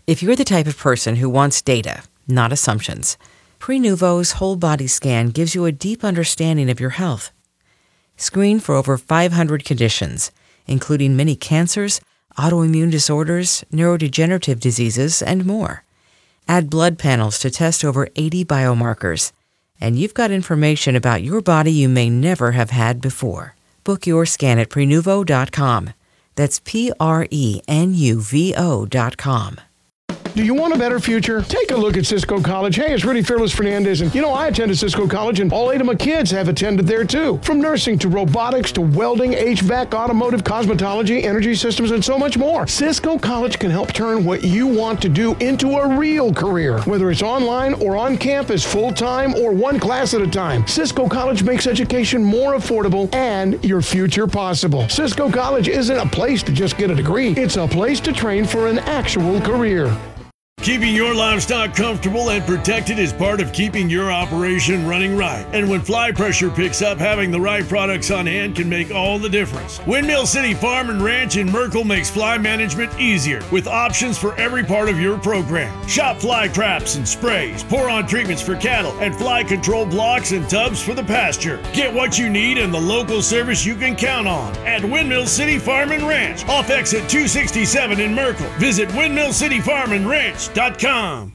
If you're the type of person who wants data, not assumptions, Prenuvo's whole body scan gives you a deep understanding of your health. Screen for over 500 conditions, including many cancers, autoimmune disorders, neurodegenerative diseases, and more. Add blood panels to test over 80 biomarkers, and you've got information about your body you may never have had before. Book your scan at Prenuvo.com. That's Prenuvo.com. Do you want a better future? Take a look at Cisco College. Hey, it's Rudy Fearless Fernandez, and I attended Cisco College, and all 8 of my kids have attended there too. From nursing to robotics to welding, HVAC, automotive, cosmetology, energy systems, and so much more. Cisco College can help turn what you want to do into a real career, whether it's online or on campus, full-time or one class at a time. Cisco College makes education more affordable and your future possible. Cisco College isn't a place to just get a degree. It's a place to train for an actual career. Keeping your livestock comfortable and protected is part of keeping your operation running right. And when fly pressure picks up, having the right products on hand can make all the difference. Windmill City Farm and Ranch in Merkel makes fly management easier with options for every part of your program. Shop fly traps and sprays, pour on treatments for cattle, and fly control blocks and tubs for the pasture. Get what you need and the local service you can count on at Windmill City Farm and Ranch, off exit 267 in Merkel. Visit windmillcityfarmandranch.com.